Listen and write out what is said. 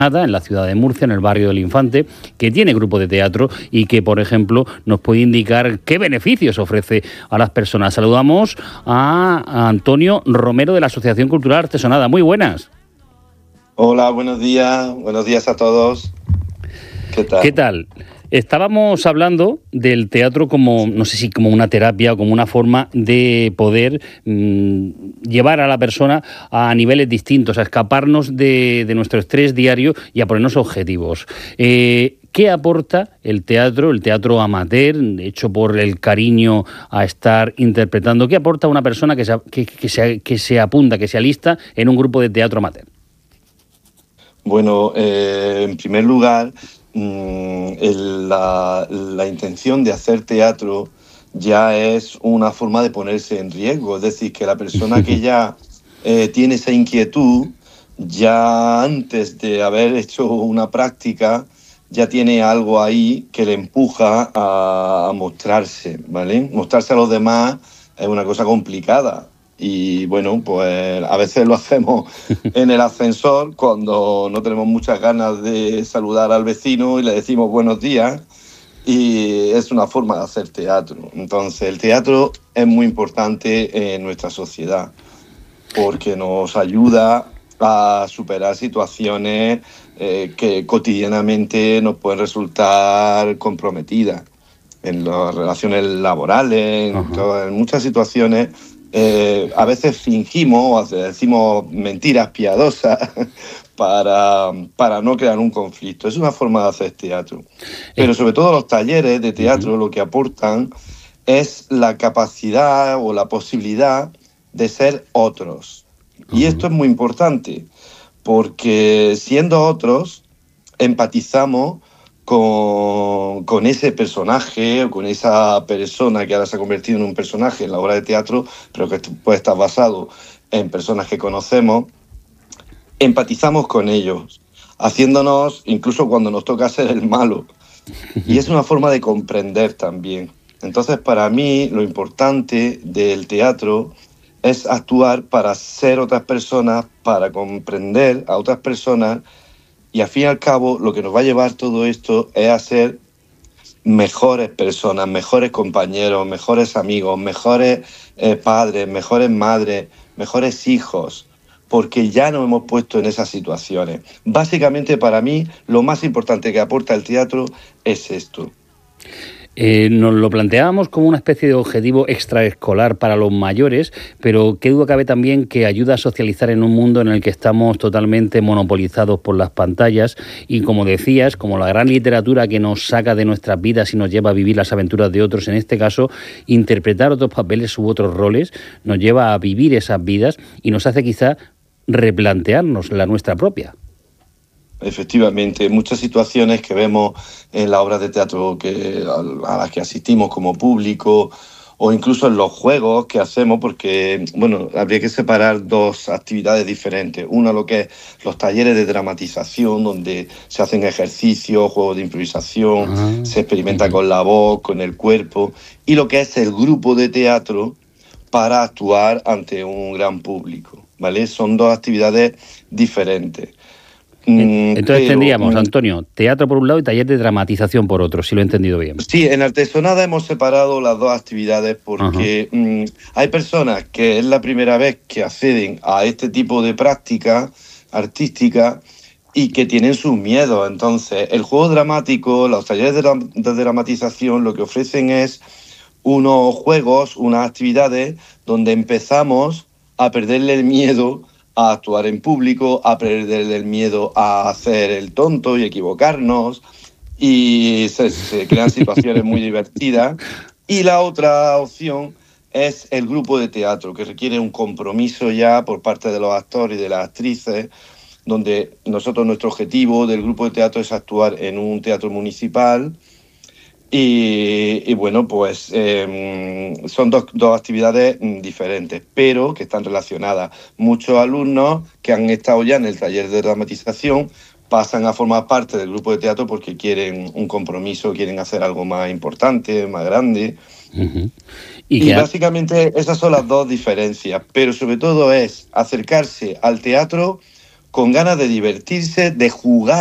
en la ciudad de Murcia, en el barrio del Infante, que tiene grupo de teatro y que, por ejemplo, nos puede indicar qué beneficios ofrece a las personas. Saludamos a Antonio Romero de la Asociación Cultural Artesonada. Muy buenas. Hola, buenos días a todos. ¿Qué tal? Estábamos hablando del teatro como, no sé si como una terapia o como una forma de poder llevar a la persona a niveles distintos, a escaparnos de nuestro estrés diario y a ponernos objetivos. ¿Qué aporta el teatro amateur, hecho por el cariño a estar interpretando? ¿Qué aporta una persona que se apunta, que se alista en un grupo de teatro amateur? Bueno, en primer lugar, la intención de hacer teatro ya es una forma de ponerse en riesgo. Es decir, que la persona que ya tiene esa inquietud, ya antes de haber hecho una práctica, ya tiene algo ahí que le empuja a mostrarse, ¿vale? Mostrarse a los demás es una cosa complicada. Y bueno, pues a veces lo hacemos en el ascensor cuando no tenemos muchas ganas de saludar al vecino y le decimos buenos días, y es una forma de hacer teatro. Entonces el teatro es muy importante en nuestra sociedad porque nos ayuda a superar situaciones que cotidianamente nos pueden resultar comprometidas en las relaciones laborales, en muchas situaciones. A veces fingimos o decimos mentiras piadosas para no crear un conflicto. Es una forma de hacer teatro. Pero sobre todo los talleres de teatro lo que aportan es la capacidad o la posibilidad de ser otros. Y esto es muy importante porque siendo otros empatizamos con ese personaje o con esa persona que ahora se ha convertido en un personaje en la obra de teatro, pero que puede estar basado en personas que conocemos. Empatizamos con ellos, haciéndonos, incluso cuando nos toca ser el malo. Y es una forma de comprender también. Entonces, para mí, lo importante del teatro es actuar para ser otras personas, para comprender a otras personas. Y al fin y al cabo, lo que nos va a llevar todo esto es a ser mejores personas, mejores compañeros, mejores amigos, mejores padres, mejores madres, mejores hijos, porque ya nos hemos puesto en esas situaciones. Básicamente, para mí, lo más importante que aporta el teatro es esto. Nos lo planteábamos como una especie de objetivo extraescolar para los mayores, pero qué duda cabe también que ayuda a socializar en un mundo en el que estamos totalmente monopolizados por las pantallas y, como decías, como la gran literatura que nos saca de nuestras vidas y nos lleva a vivir las aventuras de otros, en este caso, interpretar otros papeles u otros roles nos lleva a vivir esas vidas y nos hace quizá replantearnos la nuestra propia. Efectivamente, muchas situaciones que vemos en las obras de teatro a las que asistimos como público o incluso en los juegos que hacemos, porque bueno, habría que separar dos actividades diferentes. Una, lo que es los talleres de dramatización, donde se hacen ejercicios, juegos de improvisación, se experimenta con la voz, con el cuerpo, y lo que es el grupo de teatro para actuar ante un gran público, ¿vale? Son dos actividades diferentes. Entonces tendríamos, Antonio, teatro por un lado y taller de dramatización por otro, si lo he entendido bien. Sí, en Artesonada hemos separado las dos actividades porque hay personas que es la primera vez que acceden a este tipo de práctica artística y que tienen sus miedos. Entonces, el juego dramático, los talleres de dramatización, lo que ofrecen es unos juegos, unas actividades donde empezamos a perderle el miedo a actuar en público, a perder el miedo a hacer el tonto y equivocarnos, y se crean situaciones muy divertidas. Y la otra opción es el grupo de teatro, que requiere un compromiso ya por parte de los actores y de las actrices, donde nuestro objetivo del grupo de teatro es actuar en un teatro municipal. Y bueno, pues son dos actividades diferentes, pero que están relacionadas. Muchos alumnos que han estado ya en el taller de dramatización pasan a formar parte del grupo de teatro porque quieren un compromiso, quieren hacer algo más importante, más grande. Y básicamente esas son las dos diferencias, pero sobre todo es acercarse al teatro con ganas de divertirse, de jugar